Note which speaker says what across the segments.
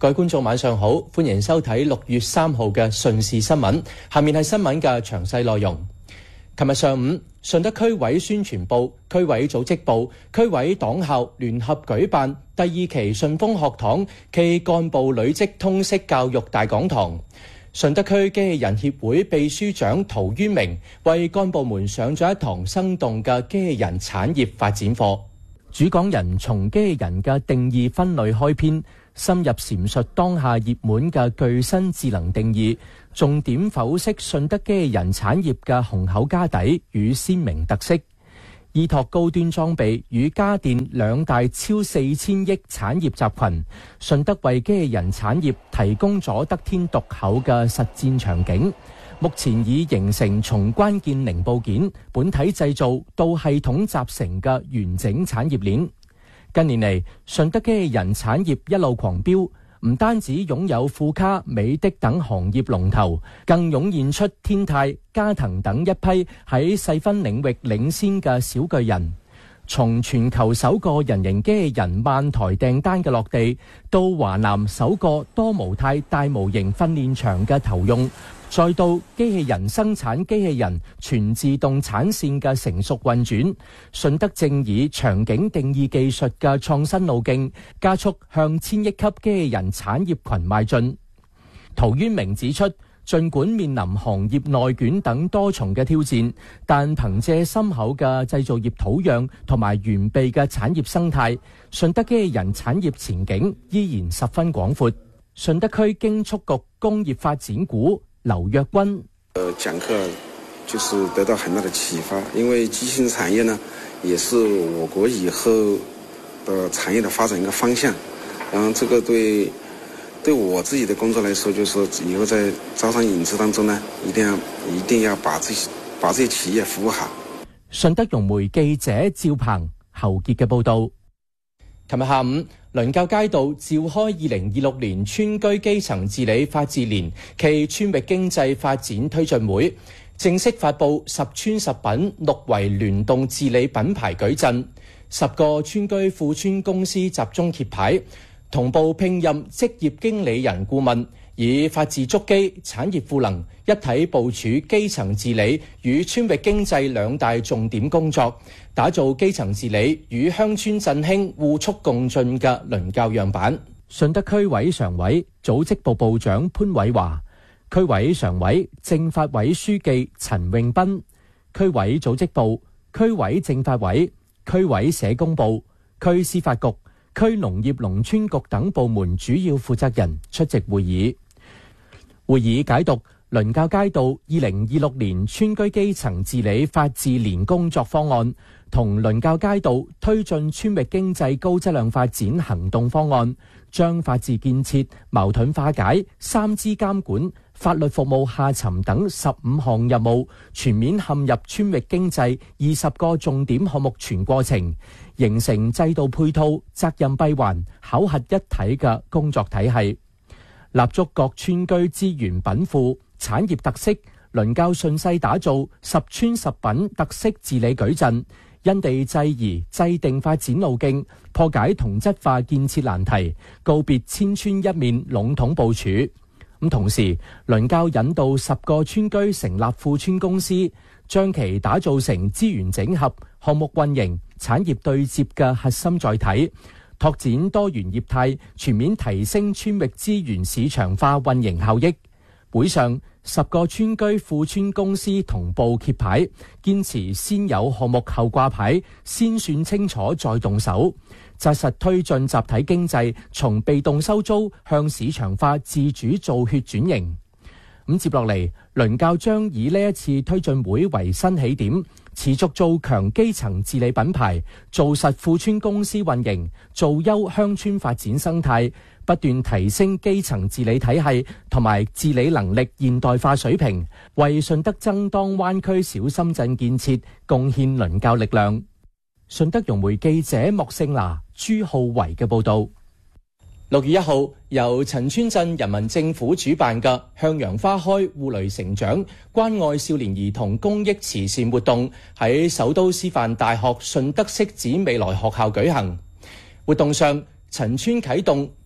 Speaker 1: 各位觀眾晚上好，歡迎收睇6月3號嘅順視新聞。下面係新聞嘅詳細內容。琴日上午，順德區委宣傳部、區委組織部、區委黨校聯合舉辦第2期順風學堂暨幹部履職通識教育大講堂。順德區機器人協會秘書長陶淵明為幹部們上咗一堂生動嘅機器人產業發展課。主講人從機器人嘅定義分類開篇，深入闡述當下熱門嘅具身智能定義，重點剖析順德機器人產業嘅雄厚家底與鮮明特色。依託高端裝備與家電兩大超4000億產業集群，順德為機器人產業提供咗得天獨厚嘅實戰場景。目前已形成從關鍵零部件、本體製造到系統集成嘅完整產業鏈。近年嚟，順德機器人產業一路狂飆，唔單止擁有富卡、美的等行業龍頭，更湧現出天泰、嘉騰等一批喺細分領域領先嘅小巨人。從全球首個人形機器人萬台訂單嘅落地，到華南首個多模態大模型訓練場嘅投用，再到機器人生產機器人全自動產線嘅成熟運轉，順德正以場景定義技術嘅創新路徑，加速向1000億級機器人產業群邁進。陶淵明指出，儘管面臨行業內卷等多重嘅挑戰，但憑借深厚嘅製造業土壤同埋完備嘅產業生態，順德機器人產業前景依然十分廣闊。順德區經促局工業發展股劉躍軍
Speaker 2: 講課就是得到很大的啟發，因為機器人產業呢，也是我國以後的產業的發展一個方向。然後這個對我自己的工作來說，就是以後在招商引資當中呢，一定要把這些企業服務好。
Speaker 1: 順德融媒記者趙鵬、侯傑嘅報道。琴日下午，倫教街道召開2026年村居基層治理法治年暨村域經濟發展推進會，正式發布10村10品6維聯動治理品牌矩陣，10個村居富村公司集中揭牌，同步聘任職業經理人顧問，以法治築基、產業賦能一體部署基層治理與村域經濟兩大重點工作，打造基層治理與鄉村振興互促共進嘅倫教樣板。順德區委常委、組織部部長潘偉華、區委常委、政法委書記陳永斌、區委組織部、區委政法委、區委社工部、區司法局、區農業農村局等部門主要負責人出席會議。會議解讀倫教街道2026年村居基層治理法治年工作方案同倫教街道推進村域經濟高質量發展行動方案，將法治建設、矛盾化解、3G 監管、法律服務下沉等15項任務全面嵌入村域經濟20個重點項目全過程，形成制度配套、責任閉環、考核一體嘅工作體系，立足各村居資源稟賦、產業特色，倫教順勢打造10村10品特色治理矩陣，因地制宜制定發展路徑，破解同質化建設難題，告別千村一面籠統部署。同時，倫教引導10個村居成立富村公司，將其打造成資源整合、項目運營、產業對接嘅核心載體，拓展多元業態，全面提升村域資源市場化運營效益。會上，10個村居富村公司同步揭牌，堅持先有項目後掛牌，先算清楚再動手，紮實推進集體經濟從被動收租向市場化自主造血轉型。接落嚟，倫教將以呢一次推進會為新起點，持續做強基層治理品牌，做實富村公司運營，做優鄉村發展生態，不斷提升基層治理體系同埋治理能力現代化水平，為順德爭當灣區小深圳建設貢獻倫教力量。順德融媒記者莫勝拿、朱浩維嘅報道。6月1號，由陳村鎮人民政府主辦嘅向陽花開互雷成長關愛少年兒童公益慈善活動喺首都師範大學順德式子未來學校舉行。活動上，陳村啟動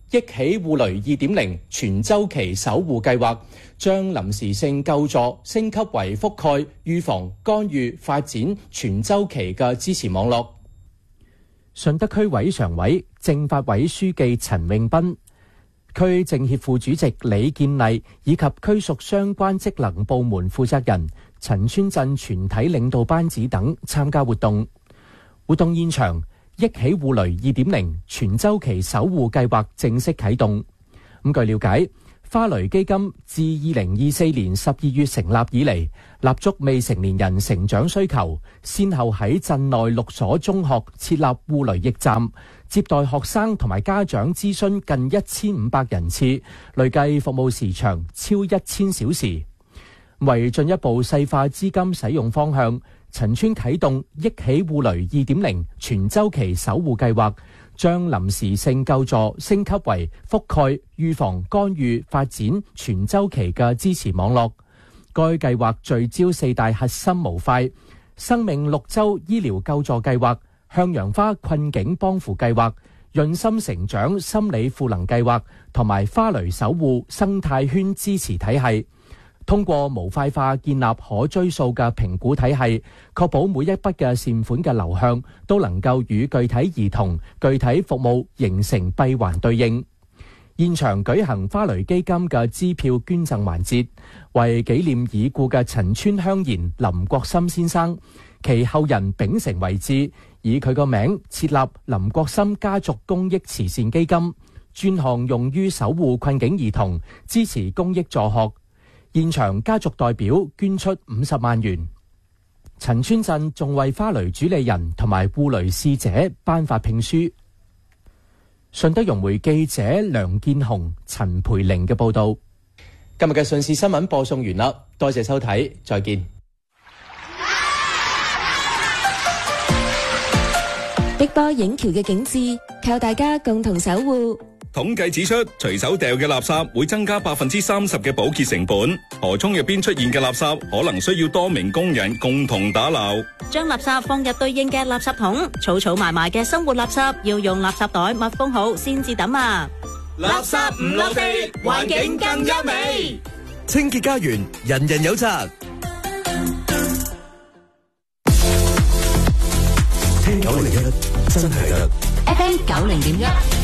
Speaker 1: 憶起護雷 2.0 全週期守護計劃，將臨時性救助升級為覆蓋、預防、干預、發展全週期嘅支持網絡。順德區委常委、政法委書記陳永斌、區政協副主席李建麗以及區屬相關職能部門負責人、陳村鎮全體領導班子等參加活動。活動現場，憶起護雷 2.0 全週期守護計劃正式啟動。據了解，花雷基金自2024年12月成立以嚟，立足未成年人成長需求，先後喺鎮內6所中學設立護雷驛站，接待學生同埋家長諮詢近1500人次，累計服務時長超1000小時。為進一步細化資金使用方向，陳村啟動憶起護雷 2.0 全週期守護計劃，將臨時性救助升級為覆蓋、預防、干預、發展全週期嘅支持網絡。該計劃聚焦4大核心模塊：生命綠洲醫療救助計劃、向陽花困境幫扶計劃、潤心成長心理賦能計劃同埋花雷守護生態圈支持體系。通過模塊化建立可追溯嘅評估體系，確保每一筆嘅善款嘅流向都能夠與具體兒童、具體服務形成閉環對應。現場舉行花雷基金嘅支票捐贈環節，為紀念已故嘅陳村鄉賢林國森先生，其後人秉承遺志，以佢個名設立林國森家族公益慈善基金，專項用於守護困境兒童，支持公益助學。現場家族代表捐出50萬元。陳村鎮仲為花雷主理人同埋護雷使者頒發聘書。順德融媒記者梁建雄、陳培玲嘅報道。今日嘅順事新聞播送完啦，多謝收睇，再見。
Speaker 3: 碧波影橋嘅景致靠大家共同守護。
Speaker 4: 統計指出，隨手掉嘅垃圾會增加30%嘅保潔成本。河涌入邊出現嘅垃圾可能需要多名工人共同打撈。
Speaker 5: 將垃圾放入對應嘅垃圾桶，儲埋埋嘅生活垃圾要用垃圾袋密封好先至抌啊！
Speaker 6: 垃圾唔落地，環境更優美。
Speaker 7: 清潔家園，人人有責。聽901真係得。
Speaker 3: FM 90.1。